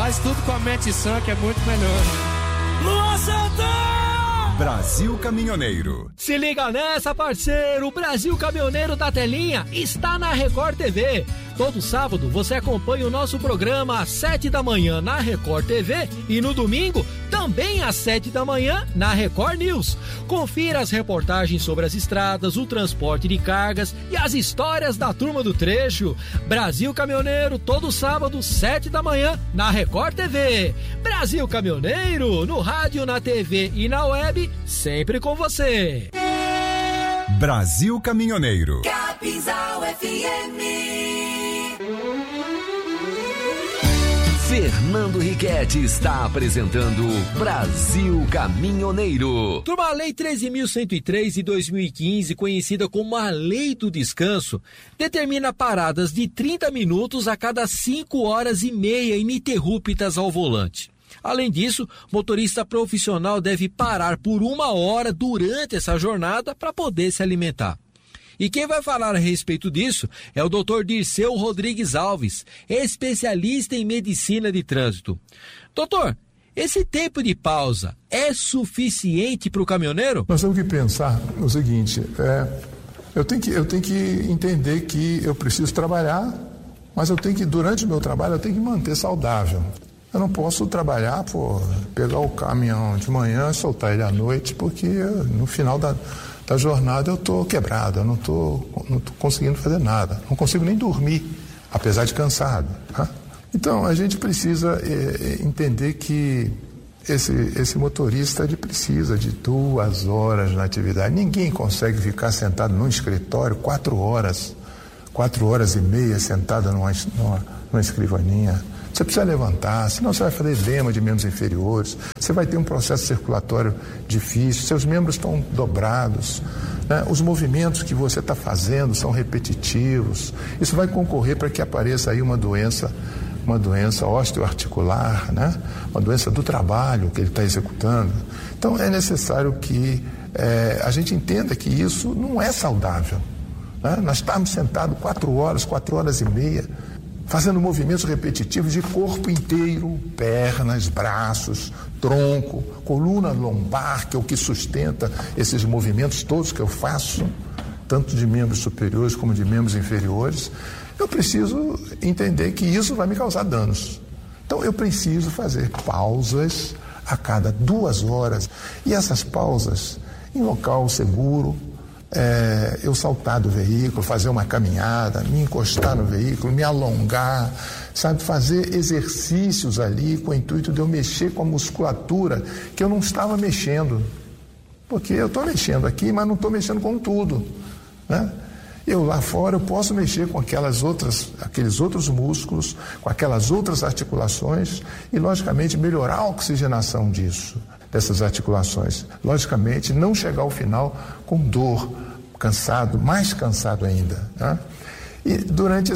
Faz tudo com a mente sã, que é muito melhor. Luan Santana! Brasil Caminhoneiro. Se liga nessa, parceiro! O Brasil Caminhoneiro da Telinha está na Record TV. Todo sábado você acompanha o nosso programa às 7 da manhã na Record TV e no domingo também às 7 da manhã na Record News. Confira as reportagens sobre as estradas, o transporte de cargas e as histórias da turma do trecho. Brasil Caminhoneiro, todo sábado, 7 da manhã na Record TV. Brasil Caminhoneiro, no rádio, na TV e na web, sempre com você. Brasil Caminhoneiro. Capinzal FM. Fernando Riquetti está apresentando Brasil Caminhoneiro. Turma, a Lei 13.103 de 2015, conhecida como a Lei do Descanso, determina paradas de 30 minutos a cada 5 horas e meia ininterruptas ao volante. Além disso, motorista profissional deve parar por 1 hora durante essa jornada para poder se alimentar. E quem vai falar a respeito disso é o Dr. Dirceu Rodrigues Alves, especialista em medicina de trânsito. Doutor, esse tempo de pausa é suficiente para o caminhoneiro? Nós temos que pensar no seguinte, eu tenho que entender que eu preciso trabalhar, mas durante o meu trabalho, eu tenho que manter saudável. Eu não posso trabalhar, pegar o caminhão de manhã e soltar ele à noite, porque no final da jornada eu estou quebrado, eu não estou conseguindo fazer nada, não consigo nem dormir, apesar de cansado. Tá? Então a gente precisa entender que esse motorista ele precisa de 2 horas na atividade. Ninguém consegue ficar sentado num escritório 4 horas e meia sentado numa escrivaninha. Você precisa levantar, senão você vai fazer edema de membros inferiores, você vai ter um processo circulatório difícil, seus membros estão dobrados, né? Os movimentos que você está fazendo são repetitivos. Isso vai concorrer para que apareça aí uma doença osteoarticular, né? Uma doença do trabalho que ele está executando. Então é necessário que a gente entenda que isso não é saudável, né? Nós estamos sentados 4 horas e meia, fazendo movimentos repetitivos de corpo inteiro, pernas, braços, tronco, coluna lombar, que é o que sustenta esses movimentos todos que eu faço, tanto de membros superiores como de membros inferiores. Eu preciso entender que isso vai me causar danos. Então eu preciso fazer pausas a cada 2 horas. E essas pausas em local seguro, eu saltar do veículo, fazer uma caminhada, me encostar no veículo, me alongar, sabe, fazer exercícios ali com o intuito de eu mexer com a musculatura que eu não estava mexendo, porque eu estou mexendo aqui, mas não estou mexendo com tudo, né? Eu lá fora eu posso mexer com aqueles outros músculos, com aquelas outras articulações e logicamente melhorar a oxigenação dessas articulações. Logicamente, não chegar ao final com dor, cansado, mais cansado ainda, né? E durante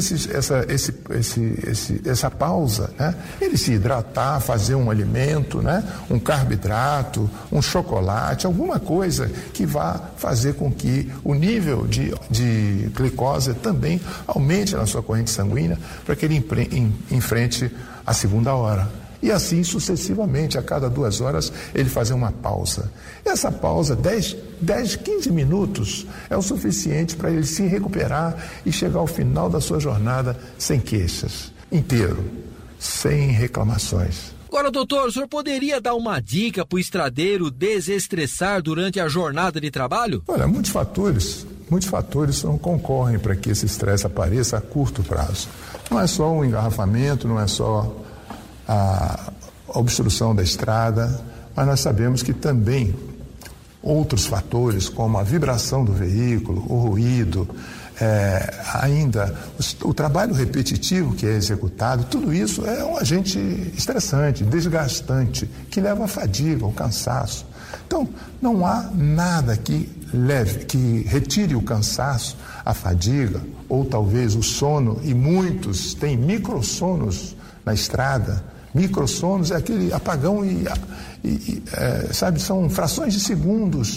essa pausa, né, ele se hidratar, fazer um alimento, né, um carboidrato, um chocolate, alguma coisa que vá fazer com que o nível de glicose também aumente na sua corrente sanguínea para que ele enfrente a 2ª hora. E assim sucessivamente, a cada 2 horas, ele fazer uma pausa. Essa pausa, 10, 15 minutos, é o suficiente para ele se recuperar e chegar ao final da sua jornada sem queixas, inteiro, sem reclamações. Agora, doutor, o senhor poderia dar uma dica para o estradeiro desestressar durante a jornada de trabalho? Olha, muitos fatores concorrem para que esse estresse apareça a curto prazo. Não é só um engarrafamento, não é só a obstrução da estrada, mas nós sabemos que também outros fatores, como a vibração do veículo, o ruído, ainda o trabalho repetitivo que é executado, tudo isso é um agente estressante, desgastante, que leva à fadiga, ao cansaço. Então, não há nada que retire o cansaço, a fadiga, ou talvez o sono, e muitos têm microssonos na estrada. Microssonos é aquele apagão sabe, são frações de segundos,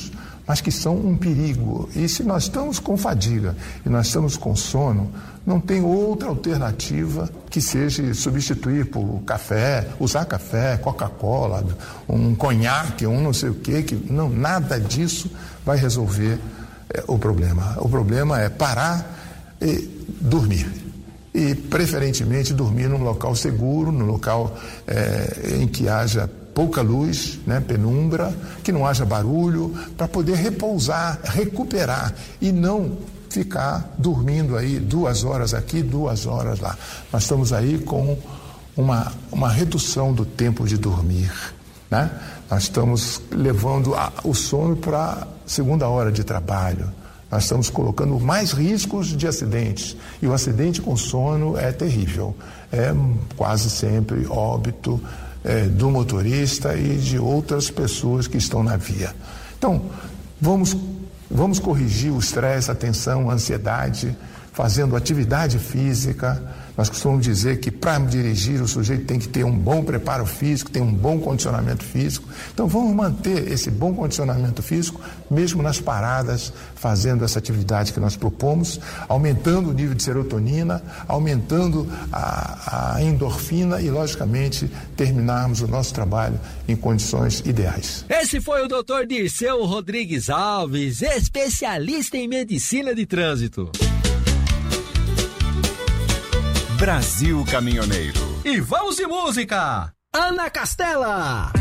mas que são um perigo. E se nós estamos com fadiga e nós estamos com sono, não tem outra alternativa que seja substituir por café, usar café, Coca-Cola, um conhaque, um não sei o quê, não, nada disso vai resolver o problema. O problema é parar e dormir. E, preferentemente, dormir num local seguro, num local em que haja pouca luz, né, penumbra, que não haja barulho, para poder repousar, recuperar e não ficar dormindo aí 2 horas aqui, 2 horas lá. Nós estamos aí com uma redução do tempo de dormir, né? Nós estamos levando o sono para a segunda hora de trabalho. Nós estamos colocando mais riscos de acidentes. E o acidente com sono é terrível. É quase sempre óbito do motorista e de outras pessoas que estão na via. Então, vamos corrigir o estresse, a tensão, a ansiedade, fazendo atividade física. Nós costumamos dizer que para dirigir o sujeito tem que ter um bom preparo físico, tem um bom condicionamento físico. Então vamos manter esse bom condicionamento físico, mesmo nas paradas, fazendo essa atividade que nós propomos, aumentando o nível de serotonina, aumentando a endorfina e, logicamente, terminarmos o nosso trabalho em condições ideais. Esse foi o Dr. Dirceu Rodrigues Alves, especialista em medicina de trânsito. Brasil Caminhoneiro. E vamos de música! Ana Castela!